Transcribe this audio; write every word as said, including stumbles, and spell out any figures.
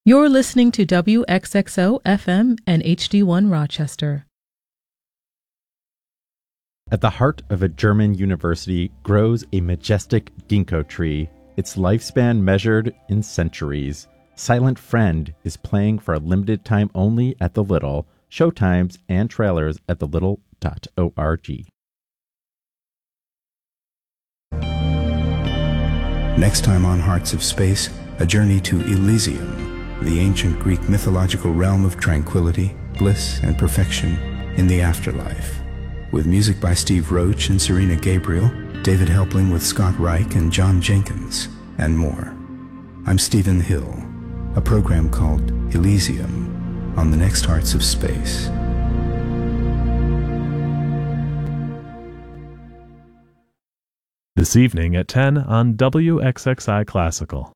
You're listening to W X X O F M and H D one Rochester. At the heart of a German university grows a majestic ginkgo tree, its lifespan measured in centuries. Silent Friend is playing for a limited time only at the Little. Showtimes and trailers at the little dot org. Next time on Hearts of Space, a journey to Elysium, the ancient Greek mythological realm of tranquility, bliss, and perfection in the afterlife. With music by Steve Roach and Serena Gabriel, David Helpling with Scott Reich and John Jenkins, and more. I'm Stephen Hill, a program called Elysium on the next Hearts of Space. This evening at ten on W X X I Classical.